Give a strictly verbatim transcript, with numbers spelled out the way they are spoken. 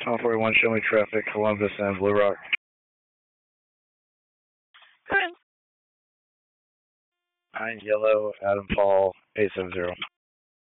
Tom forty-one, show me traffic, Columbus and Blue Rock. Good. Nine yellow, Adam Paul, eight seven zero.